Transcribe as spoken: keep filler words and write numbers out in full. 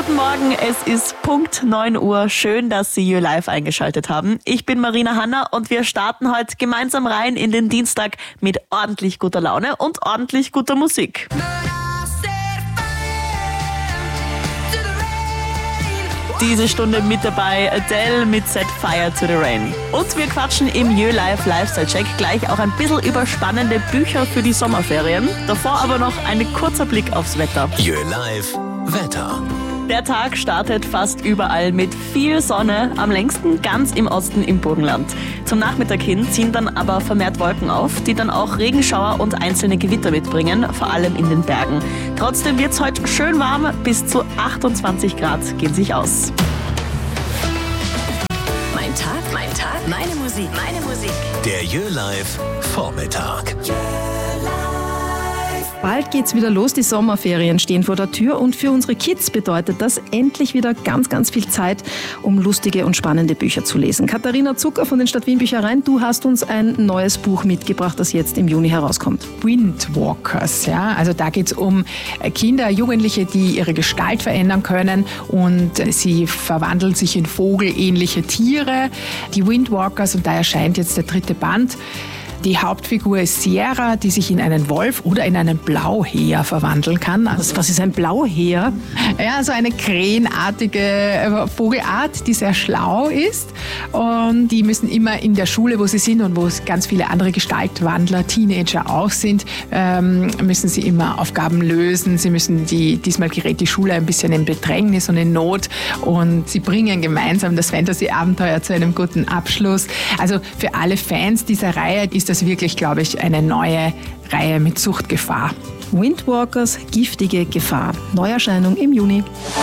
Guten Morgen, es ist Punkt neun Uhr. Schön, dass Sie YouLive eingeschaltet haben. Ich bin Marina Hanna und wir starten heute gemeinsam rein in den Dienstag mit ordentlich guter Laune und ordentlich guter Musik. Diese Stunde mit dabei Adele mit Set Fire to the Rain. Und wir quatschen im YouLive Lifestyle Check gleich auch ein bisschen über spannende Bücher für die Sommerferien. Davor aber noch ein kurzer Blick aufs Wetter. YouLive Wetter. Der Tag startet fast überall mit viel Sonne, am längsten ganz im Osten im Burgenland. Zum Nachmittag hin ziehen dann aber vermehrt Wolken auf, die dann auch Regenschauer und einzelne Gewitter mitbringen, vor allem in den Bergen. Trotzdem wird's heute schön warm, bis zu achtundzwanzig Grad gehen sich aus. Mein Tag, mein Tag, meine Musik, meine Musik. Der YouLive Vormittag. Bald geht's wieder los, die Sommerferien stehen vor der Tür und für unsere Kids bedeutet das endlich wieder ganz, ganz viel Zeit, um lustige und spannende Bücher zu lesen. Katharina Zucker von den Stadt Wien Büchereien, du hast uns ein neues Buch mitgebracht, das jetzt im Juni herauskommt. Windwalkers, ja, also da geht's um Kinder, Jugendliche, die ihre Gestalt verändern können und sie verwandeln sich in vogelähnliche Tiere, die Windwalkers, und da erscheint jetzt der dritte Band. Die Hauptfigur ist Sierra, die sich in einen Wolf oder in einen Blauheer verwandeln kann. Also, was ist ein Blauheer? Ja, so eine krähenartige Vogelart, die sehr schlau ist. Und die müssen immer in der Schule, wo sie sind und wo es ganz viele andere Gestaltwandler, Teenager auch sind, ähm, müssen sie immer Aufgaben lösen. Sie müssen die, diesmal gerät die Schule ein bisschen in Bedrängnis und in Not und sie bringen gemeinsam das Fantasy-Abenteuer zu einem guten Abschluss. Also für alle Fans dieser Reihe ist das wirklich, glaube ich, eine neue Reihe mit Suchtgefahr. Windwalkers, giftige Gefahr. Neuerscheinung im Juni.